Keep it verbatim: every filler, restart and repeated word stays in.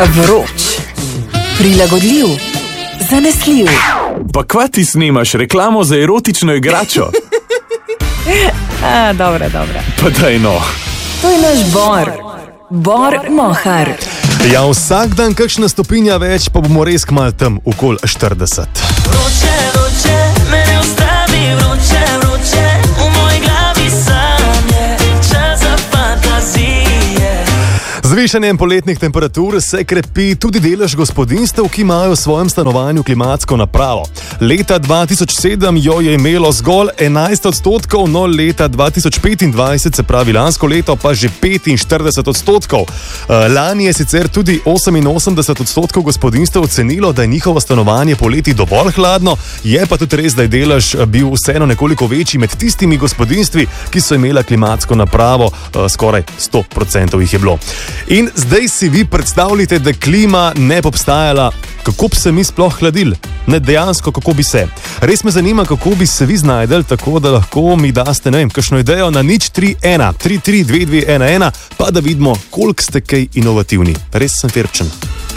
Vroč, prilagodljiv, zanesljiv. Pa kva ti snimaš reklamo za erotično igračo? A, dobro, dobro. Pa daj no. To je naš Bor, Bor Mohar. Ja, vsak dan kakšna stopinja več, pa bomo res kmalu tam okoli štirideset. Vroče, vroče, me ne ustavi, vroče, vroče, v moji glavi sanje, čas za fantazije. Z višanjem poletnih temperatur se krepi tudi delež gospodinjstev, ki imajo v svojem stanovanju klimatsko napravo. Leta dva tisoč sedem jo je imelo zgolj enajst odstotkov, no leta dva tisoč petindvajset, se pravi lansko leto, pa že petinštirideset odstotkov. Lani je sicer tudi oseminosemdeset odstotkov gospodinjstev ocenilo, da je njihovo stanovanje poleti dovolj hladno, je pa tudi res, da je delež bil vseeno nekoliko večji med tistimi gospodinjstvi, ki so imela klimatsko napravo, skoraj sto procentov jih je bilo. In zdaj si vi predstavljate, da klima ne bi obstajala, kako bi se mi sploh hladili? Ne, dejansko, kako bi se. Res me zanima, kako bi se vi znajdeli, tako da lahko mi daste, ne vem, kakšno idejo na nič tri ena tri tri dve dve ena ena, pa da vidimo, koliko ste kaj inovativni. Res sem firčen.